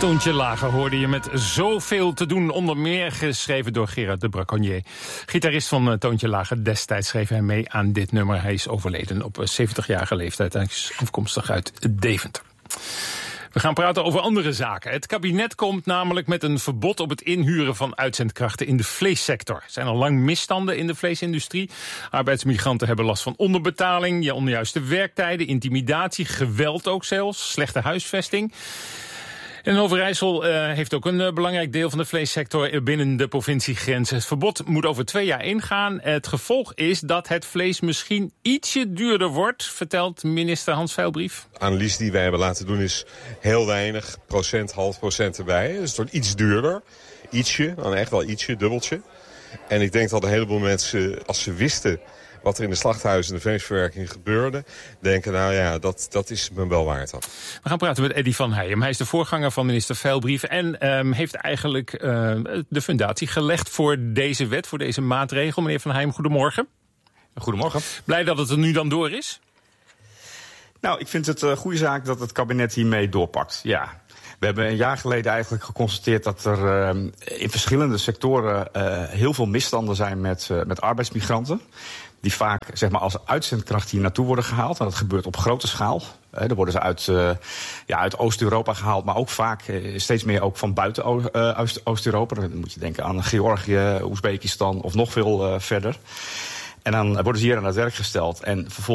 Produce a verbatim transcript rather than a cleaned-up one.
Toontje Lager hoorde je met Zoveel te doen. Onder meer geschreven door Gerard de Braconnier. Gitarist van uh, Toontje Lager. Destijds schreef hij mee aan dit nummer. Hij is overleden op zeventigjarige leeftijd. Hij is afkomstig uit Deventer. We gaan praten over andere zaken. Het kabinet komt namelijk met een verbod op het inhuren van uitzendkrachten in de vleessector. Er zijn al lang misstanden in de vleesindustrie. Arbeidsmigranten hebben last van onderbetaling, ja, onjuiste werktijden, intimidatie, geweld ook zelfs, slechte huisvesting. En Overijssel uh, heeft ook een uh, belangrijk deel van de vleessector binnen de provinciegrenzen. Het verbod moet over twee jaar ingaan. Het gevolg is dat het vlees misschien ietsje duurder wordt, vertelt minister Hans Veilbrief. De analyse die wij hebben laten doen is heel weinig, procent, half procent erbij. Dus het wordt iets duurder. Ietsje, dan echt wel ietsje, dubbeltje. En ik denk dat een heleboel mensen, als ze wisten wat er in de slachthuizen en de vleesverwerking gebeurde, denken, nou ja, dat, dat is me wel waard dan. We gaan praten met Eddy van Heijem. Hij is de voorganger van minister Veilbrief en um, heeft eigenlijk uh, de fundatie gelegd voor deze wet, voor deze maatregel. Meneer van Heijem, goedemorgen. Goedemorgen. Blij dat het er nu dan door is? Nou, ik vind het een goede zaak dat het kabinet hiermee doorpakt, ja. We hebben een jaar geleden eigenlijk geconstateerd dat er uh, in verschillende sectoren uh, heel veel misstanden zijn met, uh, met arbeidsmigranten. Die vaak, zeg maar, als uitzendkracht hier naartoe worden gehaald. En dat gebeurt op grote schaal. Uh, dan worden ze uit, uh, ja, uit Oost-Europa gehaald, maar ook vaak uh, steeds meer ook van buiten o- uh, Oost-Europa. Dan moet je denken aan Georgië, Oezbekistan of nog veel uh, verder. En dan worden ze hier aan het werk gesteld en vervolgens